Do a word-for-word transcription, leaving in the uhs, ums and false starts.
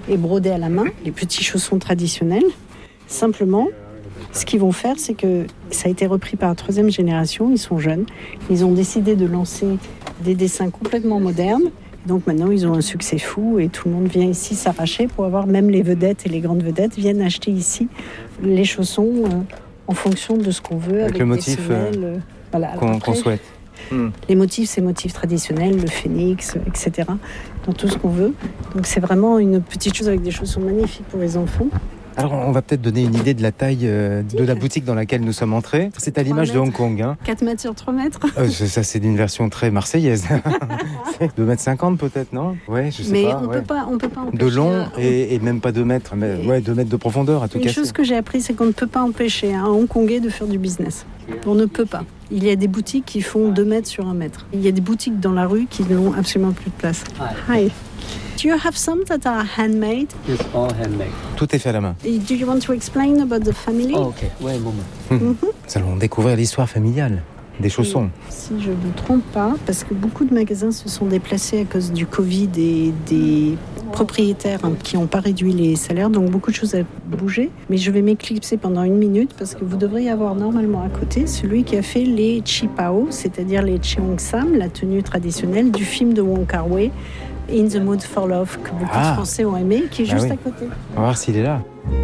et brodés à la main, les petits chaussons traditionnels. Simplement, ce qu'ils vont faire, c'est que ça a été repris par la troisième génération, ils sont jeunes. Ils ont décidé de lancer des dessins complètement modernes. Donc maintenant, ils ont un succès fou et tout le monde vient ici s'arracher pour avoir, même les vedettes et les grandes vedettes viennent acheter ici les chaussons euh, en fonction de ce qu'on veut. Avec, avec le motif des semelles, euh, voilà. qu'on, Après, qu'on souhaite. Hmm. Les motifs, c'est motifs traditionnels, le phénix, et cetera. Dans tout ce qu'on veut. Donc c'est vraiment une petite chose avec des chaussons magnifiques pour les enfants. Alors, on va peut-être donner une idée de la taille euh, de la boutique dans laquelle nous sommes entrés. C'est à l'image de Hong Kong. Hein. quatre mètres sur trois mètres. Euh, ça, c'est une version très marseillaise. deux mètres cinquante peut-être, non? Ouais, je sais mais pas. on ouais. peut pas, on peut pas empêcher. De long euh, et, et même pas deux mètres. Mais, et... ouais, deux mètres de profondeur à tout Une casser. Une chose que j'ai appris, c'est qu'on ne peut pas empêcher un Hongkongais de faire du business. On ne peut pas. Il y a des boutiques qui font deux mètres sur un mètre. Il y a des boutiques dans la rue qui n'ont absolument plus de place. Hi. Hi. Do you have some that are handmade? It's all handmade. Tout est fait à la main. Do you want to explain about the family? Oh, okay. Wait a moment. Mmh. Mm-hmm. Nous allons découvrir l'histoire familiale des chaussons. Et si je ne me trompe pas, parce que beaucoup de magasins se sont déplacés à cause du Covid et des propriétaires qui n'ont pas réduit les salaires, donc beaucoup de choses ont bougé. Mais je vais m'éclipser pendant une minute parce que vous devriez avoir normalement à côté celui qui a fait les Chi Pao, c'est-à-dire les Cheongsam, la tenue traditionnelle du film de Wong Kar-wai, In the Mood for Love, que beaucoup ah. de Français ont aimé, qui est bah juste oui. à côté. On va voir s'il est là.